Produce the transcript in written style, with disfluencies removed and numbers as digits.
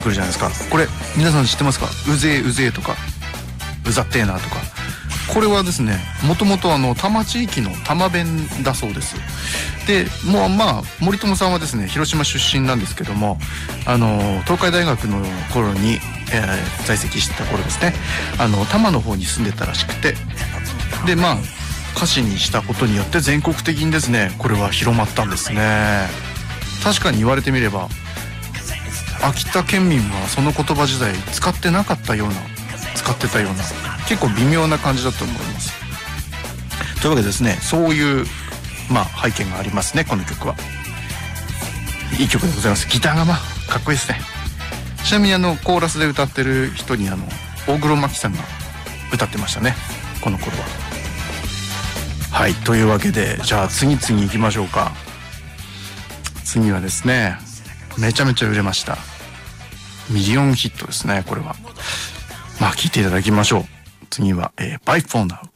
来るじゃないですか。これ皆さん知ってますか？うぜえうぜえとかうざってえなとか。これはですね、もともと多摩地域の多摩弁だそうです。でもう森友さんはですね広島出身なんですけども、東海大学の頃に、在籍してた頃ですね、多摩の方に住んでたらしくて、で歌詞にしたことによって全国的にですねこれは広まったんですね。確かに言われてみれば秋田県民はその言葉自体使ってなかったような、使ってたような、結構微妙な感じだと思います。というわけでですね、そういう背景がありますね。この曲はいい曲でございます。ギターがかっこいいですね。ちなみにコーラスで歌ってる人に大黒摩季さんが歌ってましたね、この頃は。はい、というわけでじゃあ次々行きましょうか。次はですね、めちゃめちゃ売れましたミリオンヒットですね。これは聴いていただきましょう。次はBye for Now。